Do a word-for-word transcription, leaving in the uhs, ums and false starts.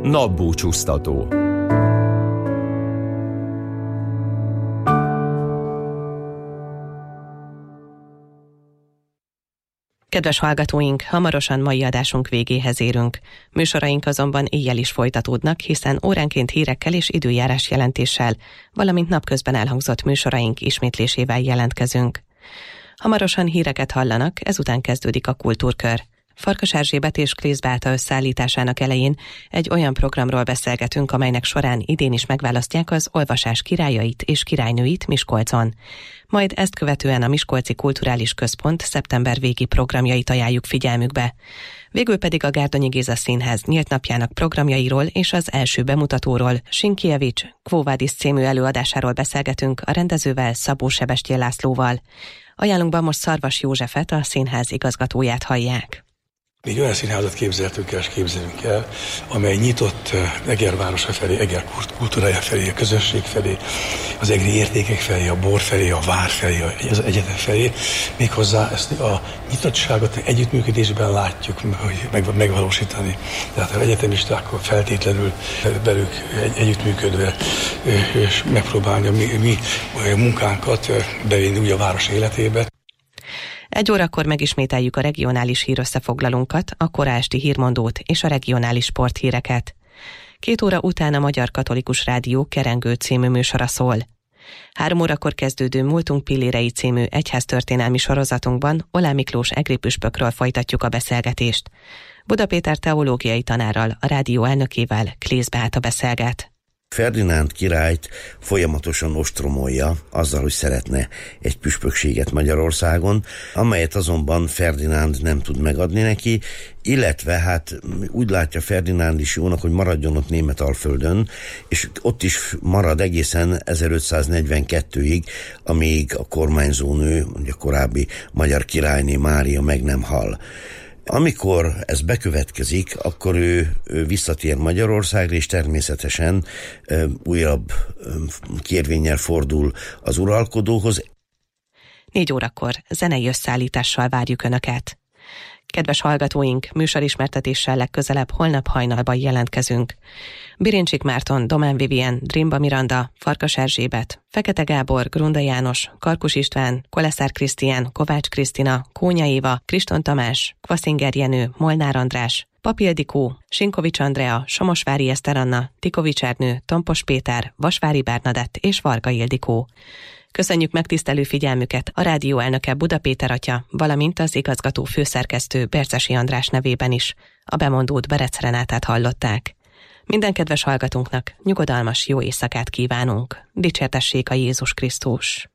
Napbúcsúztató. Kedves hallgatóink, hamarosan mai adásunk végéhez érünk. Műsoraink azonban éjjel is folytatódnak, hiszen óránként hírekkel és időjárás jelentéssel, valamint napközben elhangzott műsoraink ismétlésével jelentkezünk. Hamarosan híreket hallanak, ezután kezdődik a kultúrkör. Farkas Erzsébet és Klész Beáta összeállításának elején egy olyan programról beszélgetünk, amelynek során idén is megválasztják az olvasás királyait és királynőit Miskolcon. Majd ezt követően a Miskolci Kulturális Központ szeptember végi programjait ajánljuk figyelmükbe. Végül pedig a Gárdonyi Géza Színház nyílt napjának programjairól és az első bemutatóról, Sinkievics Quo Vadis című előadásáról beszélgetünk a rendezővel, Szabó Sebestyén Lászlóval. Ajánlunkban most Szarvas Józsefet, a színház igazgatóját hallják. Egy olyan színházat képzeltünk el, és képzelünk el, amely nyitott Eger városa felé, Eger kultúrája felé, a közösség felé, az egri értékek felé, a bor felé, a vár felé, az egyetem felé. Méghozzá ezt a nyitottságot együttműködésben látjuk, hogy megvalósítani. Tehát az egyetemistákkal feltétlenül velük egy, együttműködve és megpróbálni a mi, mi munkánkat bevinni úgy a város életébe. Egy órakor megismételjük a regionális hírösszefoglalónkat, a kora esti hírmondót és a regionális sporthíreket. Két óra után a Magyar Katolikus Rádió Kerengő című műsora szól. Három órakor kezdődő Múltunk pillérei című egyháztörténelmi sorozatunkban Oláh Miklós egri püspökről folytatjuk a beszélgetést. Buda Péter teológiai tanárral, a rádió elnökével Klész Beáta beszélget. Ferdinánd királyt folyamatosan ostromolja azzal, hogy szeretne egy püspökséget Magyarországon, amelyet azonban Ferdinánd nem tud megadni neki, illetve hát úgy látja Ferdinánd is jónak, hogy maradjon ott Németalföldön, és ott is marad egészen ezerötszáznegyvenkettőig, amíg a kormányzónő, a korábbi magyar királyné Mária meg nem hal. Amikor ez bekövetkezik, akkor ő, ő visszatér Magyarországra, és természetesen ö, újabb ö, kérvénnyel fordul az uralkodóhoz. Négy órakor zenei összeállítással várjuk Önöket. Kedves hallgatóink, műsorismertetéssel legközelebb holnap hajnalban jelentkezünk. Birincsik Márton, Domán Vivien, Drimba Miranda, Farkas Erzsébet, Fekete Gábor, Grunda János, Karkus István, Koleszár Krisztián, Kovács Krisztina, Kónya Éva, Kriston Tamás, Kvaszinger Jenő, Molnár András, Papi Ildikó, Sinkovics Andrea, Somosvári Eszter Anna, Tikovics Ernő, Tompos Péter, Vasvári Bernadett és Varga Ildikó. Köszönjük megtisztelő figyelmüket a rádió elnöke Buda Péter atya, valamint az igazgató főszerkesztő Bercesi András nevében is. A bemondót Berec Renátát hallották. Minden kedves hallgatónknak nyugodalmas jó éjszakát kívánunk. Dicsértessék a Jézus Krisztus!